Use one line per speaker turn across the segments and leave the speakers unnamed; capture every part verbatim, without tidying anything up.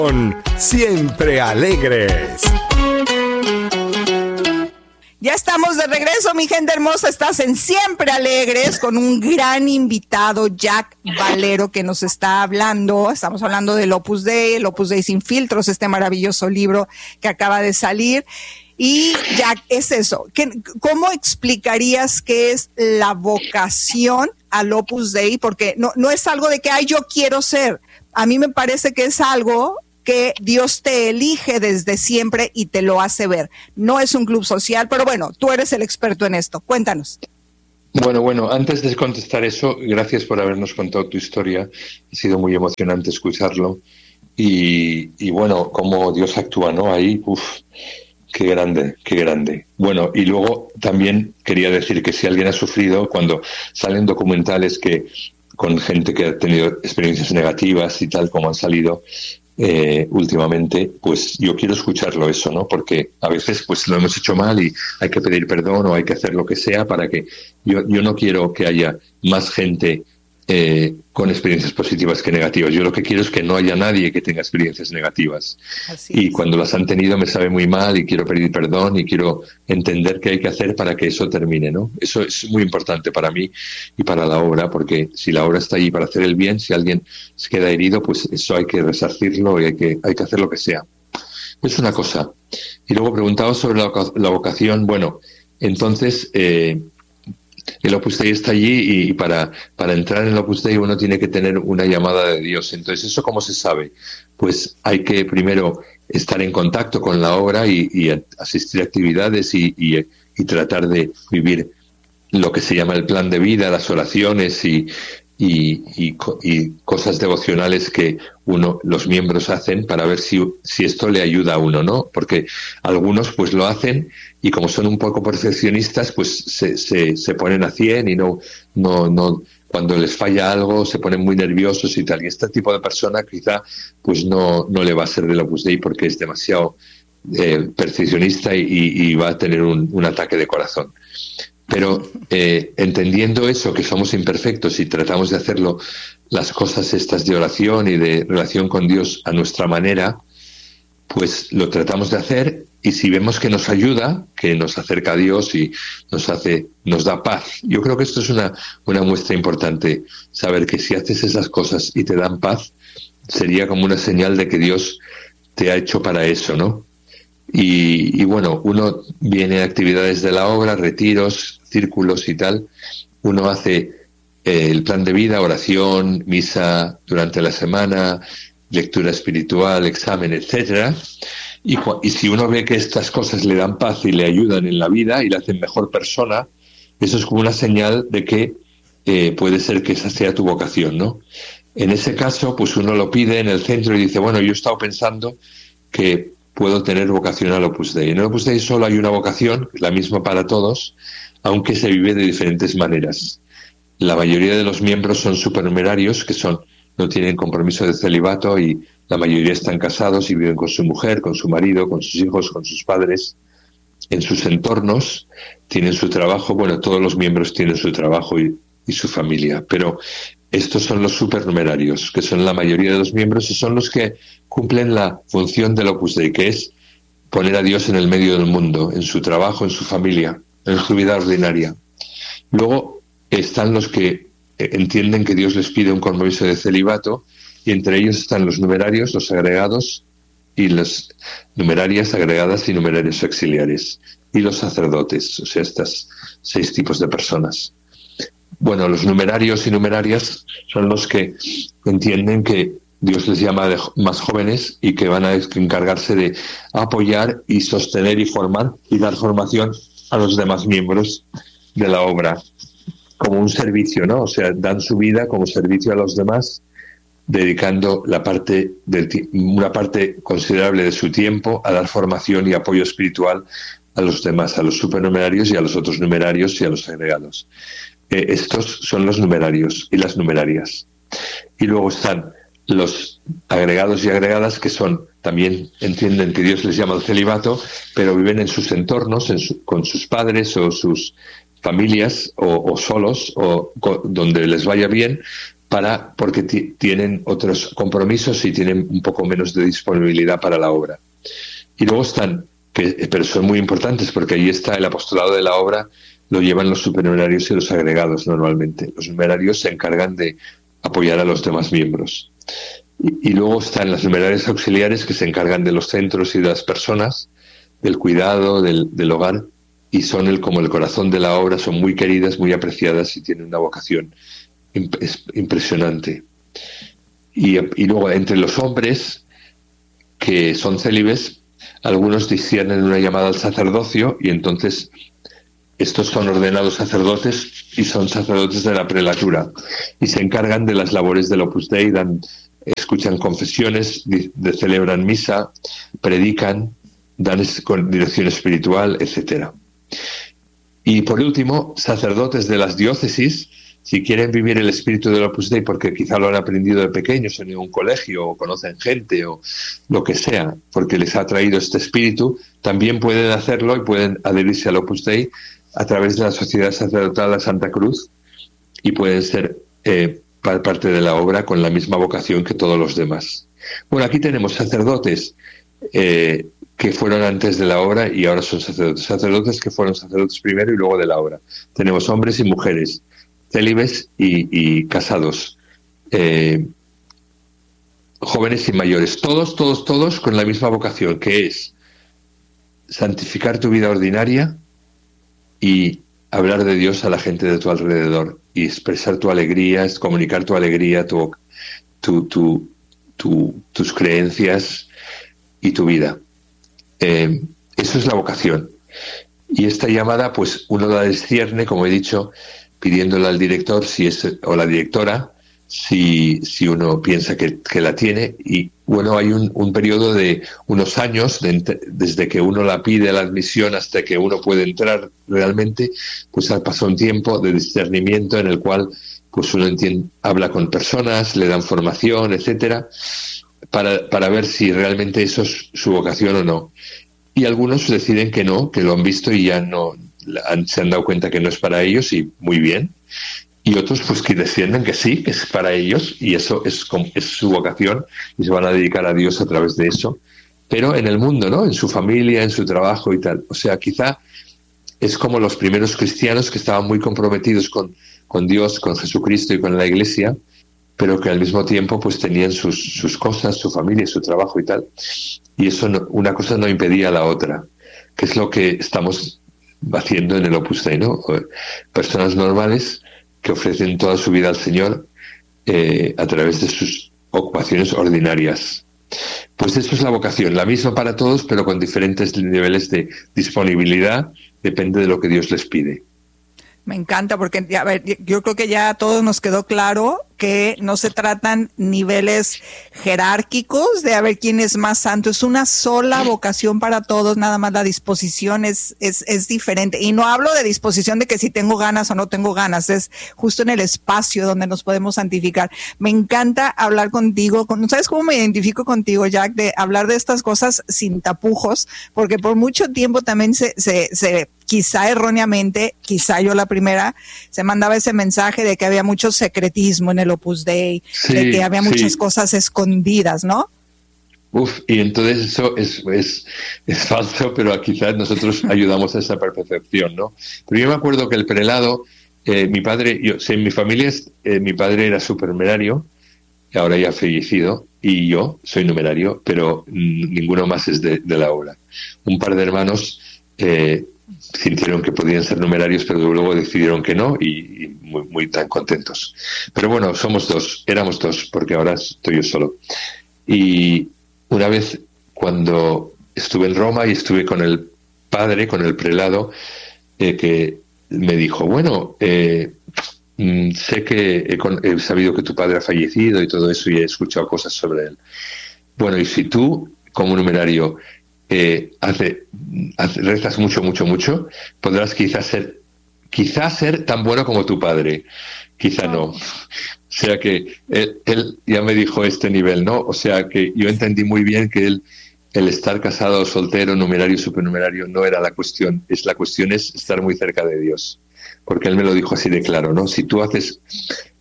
Siempre alegres.
Ya estamos de regreso, mi gente hermosa. Estás en Siempre Alegres con un gran invitado, Jack Valero, que nos está hablando. Estamos hablando del Opus Dei, el Opus Dei sin filtros, este maravilloso libro que acaba de salir. Y Jack, es eso. ¿Qué, ¿Cómo explicarías qué es la vocación al Opus Dei? Porque no, no es algo de que, ay, yo quiero ser. A mí me parece que es algo que Dios te elige desde siempre y te lo hace ver. No es un club social, pero bueno, tú eres el experto en esto. Cuéntanos.
Bueno, bueno, antes de contestar eso, gracias por habernos contado tu historia. Ha sido muy emocionante escucharlo. Y, y bueno, cómo Dios actúa, ¿no? Ahí, uff, qué grande, qué grande. Bueno, y luego también quería decir que si alguien ha sufrido, cuando salen documentales que con gente que ha tenido experiencias negativas y tal, como han salido, Eh, últimamente, pues yo quiero escucharlo eso, ¿no? Porque a veces pues lo hemos hecho mal y hay que pedir perdón o hay que hacer lo que sea para que yo, yo no quiero que haya más gente eh, con experiencias positivas que negativas. Yo lo que quiero es que no haya nadie que tenga experiencias negativas. Así y es. Cuando las han tenido me sabe muy mal y quiero pedir perdón y quiero entender qué hay que hacer para que eso termine, ¿no? Eso es muy importante para mí y para la obra, porque si la obra está ahí para hacer el bien, si alguien se queda herido, pues eso hay que resarcirlo y hay que, hay que hacer lo que sea. Es una cosa. Y luego preguntaba sobre la, la vocación. Bueno, entonces eh, el Opus Dei está allí y para, para entrar en el Opus Dei uno tiene que tener una llamada de Dios. Entonces, ¿eso cómo se sabe? Pues hay que primero estar en contacto con la obra y, y asistir a actividades y, y, y tratar de vivir lo que se llama el plan de vida, las oraciones y, y, y, y cosas devocionales que uno, los miembros hacen para ver si, si esto le ayuda a uno, ¿no? Porque algunos pues lo hacen y como son un poco perfeccionistas, pues se, se, se ponen a cien y no, no, no, cuando les falla algo se ponen muy nerviosos y tal. Y este tipo de persona quizá pues no, no le va a ser del Opus Dei porque es demasiado eh, perfeccionista y, y va a tener un, un ataque de corazón. Pero eh, entendiendo eso, que somos imperfectos y tratamos de hacerlo, las cosas estas de oración y de relación con Dios a nuestra manera, pues lo tratamos de hacer y si vemos que nos ayuda, que nos acerca a Dios y nos hace, nos da paz. Yo creo que esto es una, una muestra importante, saber que si haces esas cosas y te dan paz, sería como una señal de que Dios te ha hecho para eso, ¿no? Y, y bueno, uno viene a actividades de la obra, retiros, círculos y tal. Uno hace eh, el plan de vida, oración, misa durante la semana, lectura espiritual, examen, etcétera. Y, y si uno ve que estas cosas le dan paz y le ayudan en la vida y le hacen mejor persona, eso es como una señal de que eh, puede ser que esa sea tu vocación, ¿no? En ese caso, pues uno lo pide en el centro y dice, bueno, yo he estado pensando que puedo tener vocación al Opus Dei. En el Opus Dei solo hay una vocación, la misma para todos, aunque se vive de diferentes maneras. La mayoría de los miembros son supernumerarios, que son no tienen compromiso de celibato y la mayoría están casados y viven con su mujer, con su marido, con sus hijos, con sus padres, en sus entornos, tienen su trabajo. Bueno, todos los miembros tienen su trabajo y, y su familia, pero estos son los supernumerarios, que son la mayoría de los miembros y son los que cumplen la función del Opus Dei, que es poner a Dios en el medio del mundo, en su trabajo, en su familia, en su vida ordinaria. Luego están los que entienden que Dios les pide un compromiso de celibato y entre ellos están los numerarios, los agregados y las numerarias agregadas y numerarios auxiliares y los sacerdotes, o sea, estas seis tipos de personas. Bueno, los numerarios y numerarias son los que entienden que Dios les llama de más jóvenes y que van a encargarse de apoyar y sostener y formar y dar formación a los demás miembros de la obra como un servicio, ¿no? O sea, dan su vida como servicio a los demás, dedicando la parte del, una parte considerable de su tiempo a dar formación y apoyo espiritual a los demás, a los supernumerarios y a los otros numerarios y a los agregados. Eh, estos son los numerarios y las numerarias. Y luego están los agregados y agregadas que son, también entienden que Dios les llama al celibato, pero viven en sus entornos, en su, con sus padres o sus familias o, o solos o con, donde les vaya bien, para porque t- tienen otros compromisos y tienen un poco menos de disponibilidad para la obra. Y luego están, que, pero son muy importantes porque ahí está el apostolado de la obra, lo llevan los supernumerarios y los agregados normalmente. Los numerarios se encargan de apoyar a los demás miembros. Y, y luego están las numerarias auxiliares que se encargan de los centros y de las personas, del cuidado, del, del hogar, y son el, como el corazón de la obra, son muy queridas, muy apreciadas y tienen una vocación imp- impresionante. Y, y luego entre los hombres que son célibes, algunos disciernen una llamada al sacerdocio y entonces estos son ordenados sacerdotes y son sacerdotes de la prelatura y se encargan de las labores del Opus Dei, dan, escuchan confesiones, de, de, celebran misa, predican, dan es, con dirección espiritual, etcétera. Y por último, sacerdotes de las diócesis, si quieren vivir el espíritu del Opus Dei porque quizá lo han aprendido de pequeños en un colegio o conocen gente o lo que sea, porque les ha traído este espíritu, también pueden hacerlo y pueden adherirse al Opus Dei a través de la Sociedad Sacerdotal de Santa Cruz y pueden ser eh, parte de la obra con la misma vocación que todos los demás. Bueno, aquí tenemos sacerdotes eh, que fueron antes de la obra y ahora son sacerdotes. Sacerdotes que fueron sacerdotes primero y luego de la obra. Tenemos hombres y mujeres, célibes y, y casados, eh, jóvenes y mayores, todos, todos, todos con la misma vocación, que es santificar tu vida ordinaria y hablar de Dios a la gente de tu alrededor y expresar tu alegría, es comunicar tu alegría, tu, tu, tu, tu, tus creencias y tu vida. Eh, eso es la vocación. Y esta llamada, pues uno la discierne, como he dicho, pidiéndole al director si es, o la directora, si, si uno piensa que, que la tiene. Y bueno, hay un, un periodo de unos años, de, desde que uno la pide la admisión hasta que uno puede entrar realmente, pues ha pasado un tiempo de discernimiento en el cual pues uno entiende, habla con personas, le dan formación, etcétera, para, para ver si realmente eso es su vocación o no. Y algunos deciden que no, que lo han visto y ya no han, se han dado cuenta que no es para ellos y muy bien. Y otros pues que deciden que sí, que es para ellos y eso es, es su vocación y se van a dedicar a Dios a través de eso. Pero en el mundo, ¿no? En su familia, en su trabajo y tal. O sea, quizá es como los primeros cristianos que estaban muy comprometidos con, con Dios, con Jesucristo y con la Iglesia, pero que al mismo tiempo pues tenían sus, sus cosas, su familia, su trabajo y tal. Y eso no, una cosa no impedía a la otra, que es lo que estamos haciendo en el Opus Dei, ¿no? Personas normales que ofrecen toda su vida al Señor eh, a través de sus ocupaciones ordinarias. Pues eso es la vocación, la misma para todos, pero con diferentes niveles de disponibilidad, depende de lo que Dios les pide.
Me encanta porque a ver, yo creo que ya a todos nos quedó claro que no se tratan niveles jerárquicos de a ver quién es más santo, es una sola vocación para todos, nada más la disposición es, es, es diferente. Y no hablo de disposición de que si tengo ganas o no tengo ganas, es justo en el espacio donde nos podemos santificar. Me encanta hablar contigo, con, ¿sabes cómo me identifico contigo, Jack? De hablar de estas cosas sin tapujos, porque por mucho tiempo también se, se, se quizá erróneamente, quizá yo la primera, se mandaba ese mensaje de que había mucho secretismo en el Opus Dei, sí, de que había muchas sí. cosas escondidas, ¿no?
Uf, y entonces eso es, es, es falso, pero quizás nosotros ayudamos a esa percepción, ¿no? Pero yo me acuerdo que el prelado, eh, mi padre, yo, sí, en mi familia, eh, mi padre era supernumerario, que ahora ya ha fallecido, y yo soy numerario, pero mm, ninguno más es de, de la obra. Un par de hermanos eh, sintieron que podían ser numerarios, pero luego decidieron que no y, y muy, muy tan contentos. Pero bueno, somos dos, éramos dos, porque ahora estoy yo solo. Y una vez cuando estuve en Roma y estuve con el padre, con el prelado, eh, que me dijo, bueno, eh, sé que he, he sabido que tu padre ha fallecido y todo eso y he escuchado cosas sobre él. Bueno, y si tú, como numerario, Eh, hace, hace, rezas mucho, mucho, mucho, podrás quizás ser, quizás ser tan bueno como tu padre, quizá no. O sea que él, él ya me dijo este nivel, ¿no? O sea que yo entendí muy bien que él, el estar casado, soltero, numerario, supernumerario, no era la cuestión, es la cuestión es estar muy cerca de Dios. Porque él me lo dijo así de claro, ¿no? Si tú haces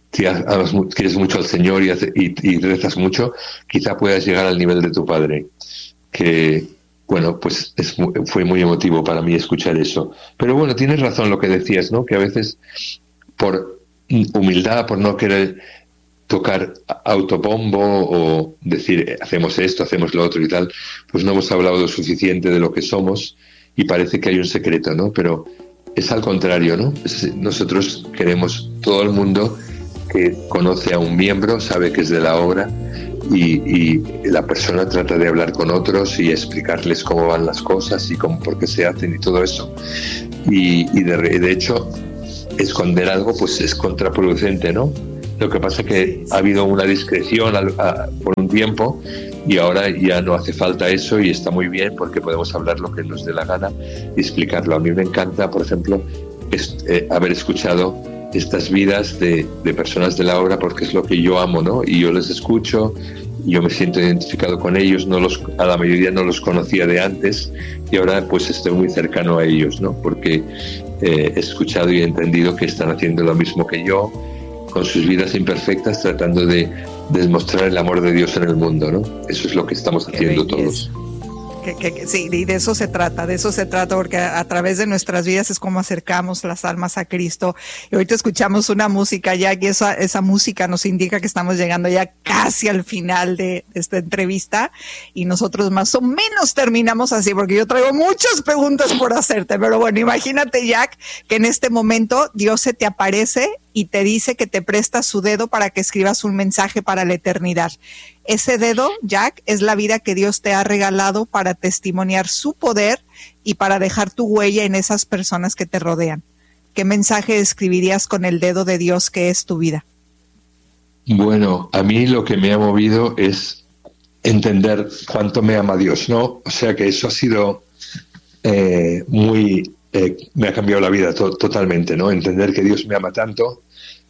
si amas, quieres mucho al Señor y, hace, y, y rezas mucho, quizá puedas llegar al nivel de tu padre, que, bueno, pues es, fue muy emotivo para mí escuchar eso. Pero bueno, tienes razón lo que decías, ¿no? Que a veces por humildad, por no querer tocar autobombo o decir hacemos esto, hacemos lo otro y tal, pues no hemos hablado lo suficiente de lo que somos y parece que hay un secreto, ¿no? Pero es al contrario, ¿no? Es, nosotros queremos, todo el mundo que conoce a un miembro sabe que es de la obra y, y la persona trata de hablar con otros y explicarles cómo van las cosas y cómo, por qué se hacen y todo eso. Y, y de, de hecho, esconder algo pues es contraproducente, ¿no? Lo que pasa es que ha habido una discreción a, a, por un tiempo y ahora ya no hace falta eso y está muy bien porque podemos hablar lo que nos dé la gana y explicarlo. A mí me encanta, por ejemplo, es, eh, haber escuchado estas vidas de, de personas de la obra porque es lo que yo amo, ¿no? Y yo les escucho, yo me siento identificado con ellos, no los, a la mayoría no los conocía de antes y ahora pues estoy muy cercano a ellos, ¿no? Porque eh, he escuchado y he entendido que están haciendo lo mismo que yo, con sus vidas imperfectas, tratando de demostrar el amor de Dios en el mundo, ¿no? Eso es lo que estamos haciendo todos.
Que, que, que, sí, y de eso se trata, de eso se trata, porque a, a través de nuestras vidas es como acercamos las almas a Cristo. Y ahorita escuchamos una música ya, y esa, esa música nos indica que estamos llegando ya casi al final de, de esta entrevista, y nosotros más o menos terminamos así, porque yo traigo muchas preguntas por hacerte, pero bueno, imagínate, Jack, que en este momento Dios se te aparece y te dice que te presta su dedo para que escribas un mensaje para la eternidad. Ese dedo, Jack, es la vida que Dios te ha regalado para testimoniar su poder y para dejar tu huella en esas personas que te rodean. ¿Qué mensaje escribirías con el dedo de Dios que es tu vida?
Bueno, a mí lo que me ha movido es entender cuánto me ama Dios, ¿no? O sea que eso ha sido eh, muy... Eh, me ha cambiado la vida to- totalmente, ¿no? Entender que Dios me ama tanto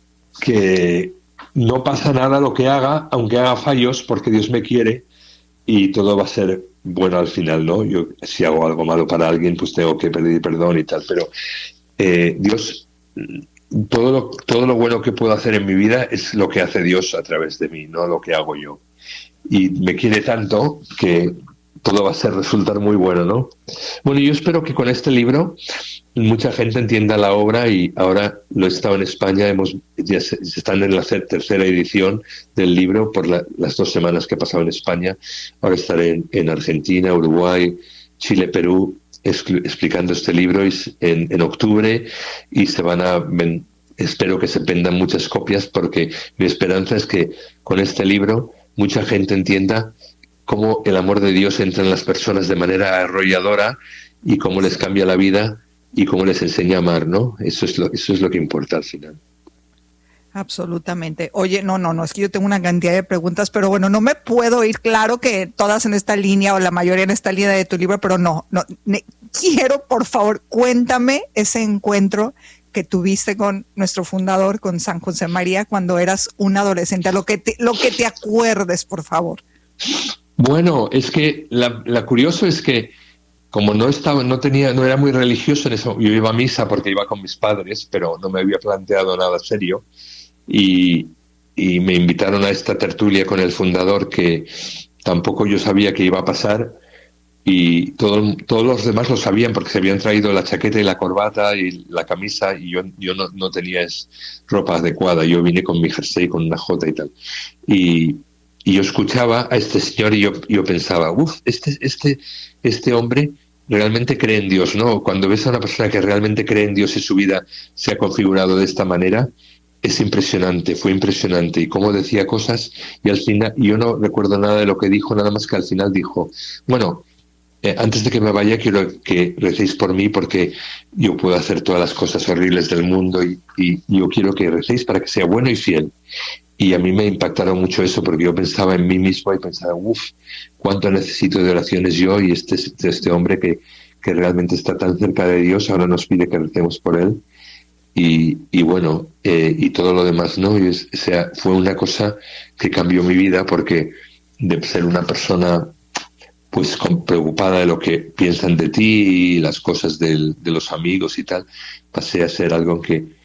que no pasa nada lo que haga, aunque haga fallos, porque Dios me quiere y todo va a ser bueno al final, ¿no? Yo si hago algo malo para alguien, pues tengo que pedir perdón y tal, pero eh, Dios, todo lo, todo lo bueno que puedo hacer en mi vida es lo que hace Dios a través de mí, no lo que hago yo. Y me quiere tanto que todo va a ser resultar muy bueno, ¿no? Bueno, yo espero que con este libro mucha gente entienda la obra y ahora lo he estado en España, hemos ya se, están en la tercera edición del libro por la, las dos semanas que he pasado en España. Ahora estaré en, en Argentina, Uruguay, Chile, Perú, expl- explicando este libro y, en, en octubre y se van a ven, espero que se vendan muchas copias porque mi esperanza es que con este libro mucha gente entienda cómo el amor de Dios entra en las personas de manera arrolladora y cómo les cambia la vida y cómo les enseña a amar, ¿no? Eso es lo, eso es lo que importa al final.
Absolutamente. Oye, no, no, no, es que yo tengo una cantidad de preguntas, pero bueno, no me puedo ir, claro que todas en esta línea o la mayoría en esta línea de tu libro, pero no, no, ne, quiero, por favor, cuéntame ese encuentro que tuviste con nuestro fundador, con San José María, cuando eras un adolescente, lo que te, lo que te acuerdes, por favor.
Bueno, es que la, la curioso es que como no estaba, no tenía, no era muy religioso en eso, yo iba a misa porque iba con mis padres, pero no me había planteado nada serio y, y me invitaron a esta tertulia con el fundador que tampoco yo sabía que iba a pasar y todo, todos los demás lo sabían porque se habían traído la chaqueta y la corbata y la camisa y yo, yo no, no tenía ropa adecuada, yo vine con mi jersey, con una jota y tal. Y Y yo escuchaba a este señor y yo, yo pensaba, uff, este, este, este hombre realmente cree en Dios, ¿no? Cuando ves a una persona que realmente cree en Dios y su vida se ha configurado de esta manera, es impresionante, fue impresionante. Y cómo decía cosas, y al final, yo no recuerdo nada de lo que dijo, nada más que al final dijo, bueno, eh, antes de que me vaya quiero que recéis por mí porque yo puedo hacer todas las cosas horribles del mundo y, y yo quiero que recéis para que sea bueno y fiel. Y a mí me impactaron mucho eso porque yo pensaba en mí mismo y pensaba, uff, cuánto necesito de oraciones yo y este, este hombre que, que realmente está tan cerca de Dios ahora nos pide que recemos por él. Y, y bueno, eh, y todo lo demás, ¿no? Y es, o sea, fue una cosa que cambió mi vida porque de ser una persona pues con, preocupada de lo que piensan de ti y las cosas del, de los amigos y tal, pasé a ser algo que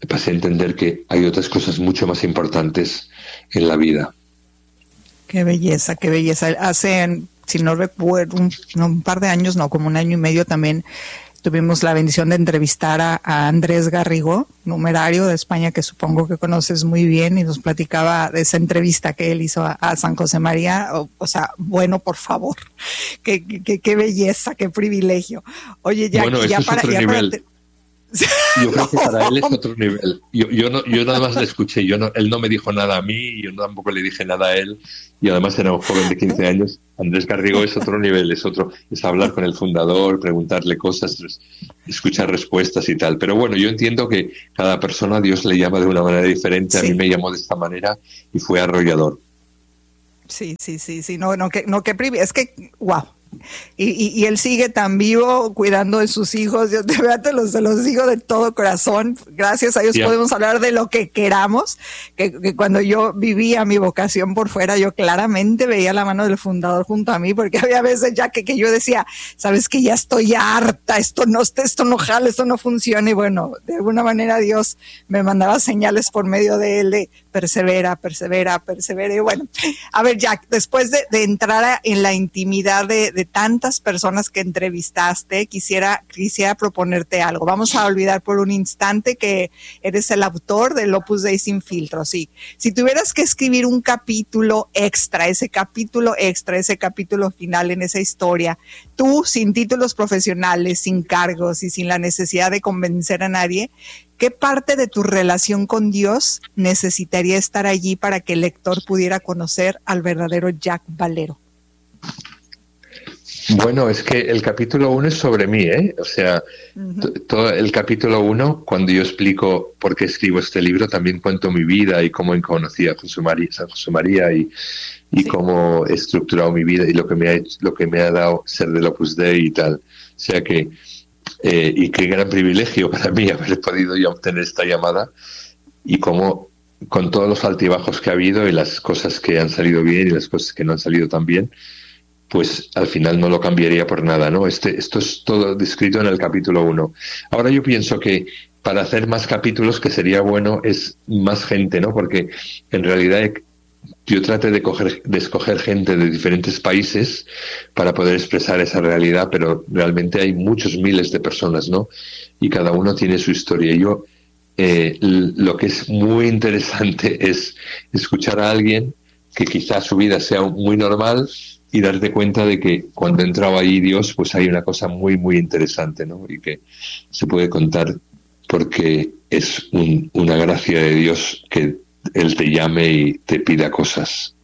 pasé a entender que hay otras cosas mucho más importantes en la vida.
Qué belleza, qué belleza. Hace, si no recuerdo, un, no, un par de años, no, como un año y medio también tuvimos la bendición de entrevistar a, a Andrés Garrigó, numerario de España, que supongo que conoces muy bien, y nos platicaba de esa entrevista que él hizo a, a San José María. O, o sea, bueno, por favor, qué, qué, qué belleza, qué privilegio. Oye, ya,
bueno,
ya
es
para...
otro
Ya
nivel.
para te...
Yo creo que para él es otro nivel. Yo, yo, no, yo nada más le escuché, yo no, él no me dijo nada a mí, yo tampoco le dije nada a él, y además era un joven de quince años. Andrés Garrigó es otro nivel, es otro, es hablar con el fundador, preguntarle cosas, escuchar respuestas y tal. Pero bueno, yo entiendo que cada persona Dios le llama de una manera diferente. Sí. A mí me llamó de esta manera y fue arrollador.
Sí, sí, sí, sí, no, no, que, no, que es que, wow. Y, y, y él sigue tan vivo cuidando de sus hijos. Yo de verdad te los, te los digo de todo corazón. Gracias a Dios yeah. podemos hablar de lo que queramos. Que, que cuando yo vivía mi vocación por fuera, yo claramente veía la mano del fundador junto a mí, porque había veces ya que, que yo decía, sabes que ya estoy harta, esto no, esto no jala, esto no funciona. Y bueno, de alguna manera Dios me mandaba señales por medio de él de persevera, persevera, persevera. Y bueno, a ver, Jack, después de, de entrar en la intimidad de, de tantas personas que entrevistaste, quisiera, quisiera proponerte algo. Vamos a olvidar por un instante que eres el autor del Opus Dei Sin Filtro. Sí. Si tuvieras que escribir un capítulo extra, ese capítulo extra, ese capítulo final en esa historia, tú sin títulos profesionales, sin cargos y sin la necesidad de convencer a nadie, ¿qué parte de tu relación con Dios necesitaría estar allí para que el lector pudiera conocer al verdadero Jack Valero?
Bueno, es que el capítulo uno es sobre mí, ¿eh? O sea, uh-huh. todo el capítulo uno, cuando yo explico por qué escribo este libro, también cuento mi vida y cómo conocí a José María, San José María y, y sí. cómo he estructurado mi vida y lo que me ha hecho, lo que me ha dado ser del Opus Dei y tal. O sea que, eh, y qué gran privilegio para mí haber podido ya obtener esta llamada y cómo, con todos los altibajos que ha habido y las cosas que han salido bien y las cosas que no han salido tan bien, pues al final no lo cambiaría por nada, ¿no? Este, esto es todo descrito en el capítulo uno. Ahora yo pienso que para hacer más capítulos, que sería bueno, es más gente, ¿no? Porque en realidad yo traté de, coger, de escoger gente de diferentes países para poder expresar esa realidad, pero realmente hay muchos miles de personas, ¿no? Y cada uno tiene su historia. Y yo, eh, lo que es muy interesante es escuchar a alguien que quizás su vida sea muy normal, y darte cuenta de que cuando entraba ahí Dios, pues hay una cosa muy, muy interesante, ¿no? Y que se puede contar porque es un, una gracia de Dios que Él te llame y te pida cosas.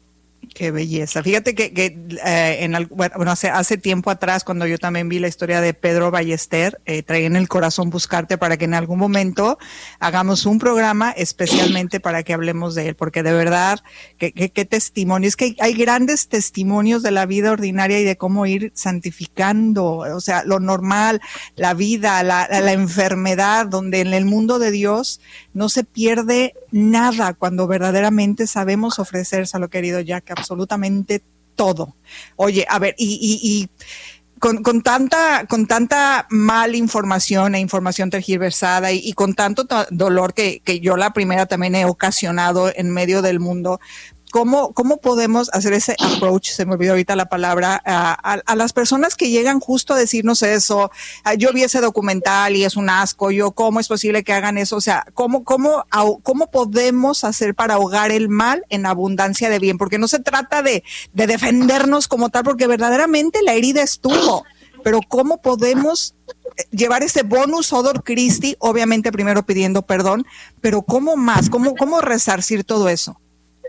Qué belleza. Fíjate que, que eh, en el, bueno, hace, hace tiempo atrás, cuando yo también vi la historia de Pedro Ballester, eh, traía en el corazón buscarte para que en algún momento hagamos un programa especialmente para que hablemos de él, porque de verdad, qué, qué, qué testimonio. Es que hay, hay grandes testimonios de la vida ordinaria y de cómo ir santificando, o sea, lo normal, la vida, la, la, la enfermedad, donde en el mundo de Dios no se pierde nada cuando verdaderamente sabemos ofrecérselo, querido Jack, absolutamente todo. Oye, a ver, y, y, y con, con tanta, con tanta mal información e información tergiversada y, y con tanto dolor que, que yo la primera también he ocasionado en medio del mundo, ¿Cómo, ¿Cómo podemos hacer ese approach, se me olvidó ahorita la palabra, a, a, a las personas que llegan justo a decirnos eso? Yo vi ese documental y es un asco, yo, ¿cómo es posible que hagan eso? O sea, ¿cómo, cómo, cómo podemos hacer para ahogar el mal en abundancia de bien? Porque no se trata de, de defendernos como tal, porque verdaderamente la herida estuvo, pero ¿cómo podemos llevar ese bonus odor Christi? Obviamente primero pidiendo perdón, pero ¿cómo más? ¿Cómo, cómo resarcir todo eso?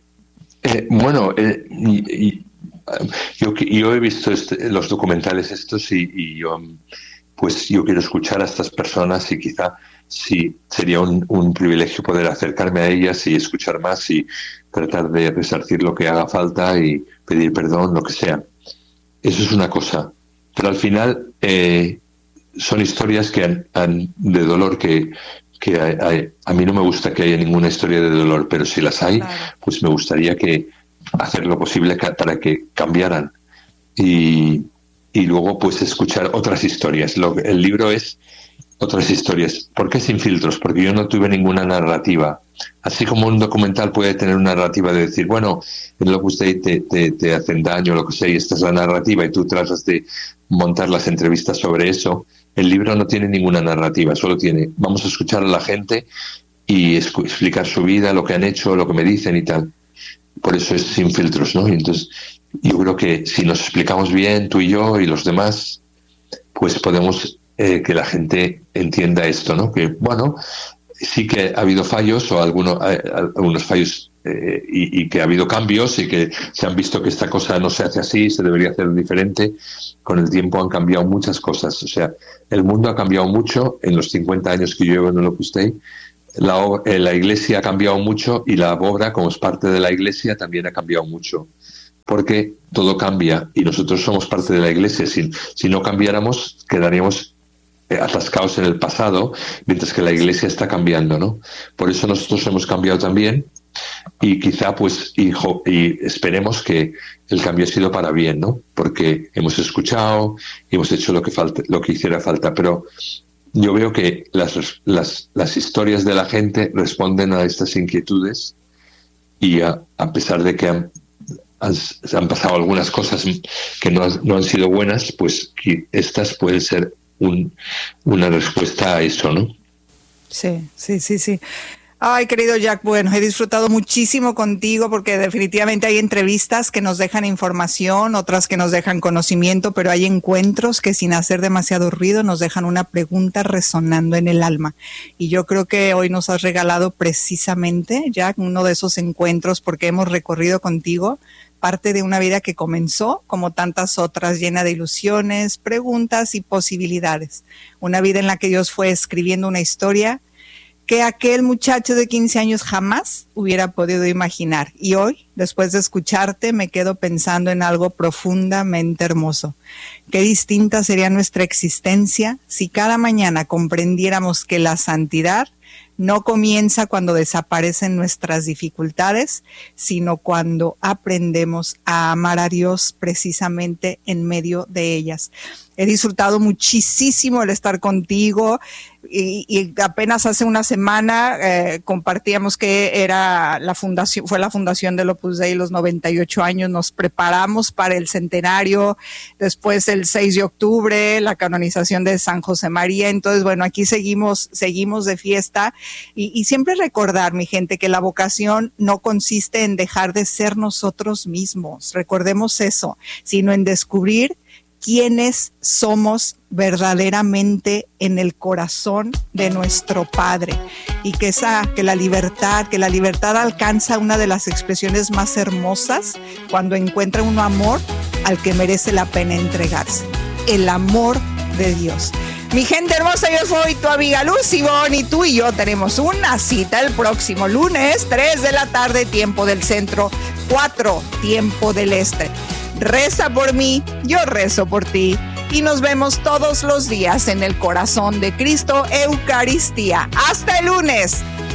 Eh, bueno, eh, y, y, yo, yo he visto este, los documentales estos y, y yo, pues yo quiero escuchar a estas personas y quizá sí sería un, un privilegio poder acercarme a ellas y escuchar más y tratar de resarcir lo que haga falta y pedir perdón, lo que sea. Eso es una cosa, pero al final eh, son historias que han, han de dolor que que hay, hay, a mí no me gusta que haya ninguna historia de dolor, pero si las hay, claro, pues me gustaría que hacer lo posible para que cambiaran y, y luego pues escuchar otras historias. Lo, el libro es otras historias. ¿Por qué sin filtros? Porque yo no tuve ninguna narrativa. Así como un documental puede tener una narrativa de decir, bueno, en Opus Dei te, te, te hacen daño, lo que sea, y esta es la narrativa, y tú tratas de montar las entrevistas sobre eso. El libro no tiene ninguna narrativa, solo tiene, vamos a escuchar a la gente y escu- explicar su vida, lo que han hecho, lo que me dicen y tal. Por eso es sin filtros, ¿no? Y entonces, yo creo que si nos explicamos bien, tú y yo y los demás, pues podemos eh, que la gente entienda esto, ¿no? Que, bueno, sí que ha habido fallos o algunos, algunos fallos eh, y, y que ha habido cambios y que se han visto que esta cosa no se hace así, se debería hacer diferente. Con el tiempo han cambiado muchas cosas. O sea, el mundo ha cambiado mucho en los cincuenta años que yo llevo en el Opus Dei. La, eh, la Iglesia ha cambiado mucho y la obra, como es parte de la Iglesia, también ha cambiado mucho. Porque todo cambia y nosotros somos parte de la Iglesia. Si, si no cambiáramos, quedaríamos atascados en el pasado, mientras que la Iglesia está cambiando, ¿no? Por eso nosotros hemos cambiado también y quizá pues hijo, y esperemos que el cambio ha sido para bien, ¿no? Porque hemos escuchado y hemos hecho lo que falta, lo que hiciera falta, pero yo veo que las, las, las historias de la gente responden a estas inquietudes y a, a pesar de que han, han, han pasado algunas cosas que no, no han sido buenas, pues estas pueden ser Un, una respuesta a eso, ¿no?
Sí, sí, sí, sí. Ay, querido Jack, bueno, he disfrutado muchísimo contigo porque definitivamente hay entrevistas que nos dejan información, otras que nos dejan conocimiento, pero hay encuentros que sin hacer demasiado ruido nos dejan una pregunta resonando en el alma. Y yo creo que hoy nos has regalado precisamente, Jack, uno de esos encuentros porque hemos recorrido contigo parte de una vida que comenzó, como tantas otras, llena de ilusiones, preguntas y posibilidades. Una vida en la que Dios fue escribiendo una historia que aquel muchacho de quince años jamás hubiera podido imaginar. Y hoy, después de escucharte, me quedo pensando en algo profundamente hermoso. Qué distinta sería nuestra existencia si cada mañana comprendiéramos que la santidad no comienza cuando desaparecen nuestras dificultades, sino cuando aprendemos a amar a Dios precisamente en medio de ellas. He disfrutado muchísimo el estar contigo y, y apenas hace una semana eh, compartíamos que era la fundación, fue la fundación del Opus Dei los noventa y ocho años. Nos preparamos para el centenario, después el seis de octubre, la canonización de San José María. Entonces, bueno, aquí seguimos, seguimos de fiesta y, y siempre recordar, mi gente, que la vocación no consiste en dejar de ser nosotros mismos. Recordemos eso, sino en descubrir quiénes somos verdaderamente en el corazón de nuestro Padre y que esa, que la libertad, que la libertad alcanza una de las expresiones más hermosas cuando encuentra un amor al que merece la pena entregarse, el amor de Dios. Mi gente hermosa, yo soy tu amiga Lucy Bon y tú y yo tenemos una cita el próximo lunes, tres de la tarde, tiempo del centro, cuatro, tiempo del este. Reza por mí, yo rezo por ti y nos vemos todos los días en el corazón de Cristo, Eucaristía. ¡Hasta el lunes!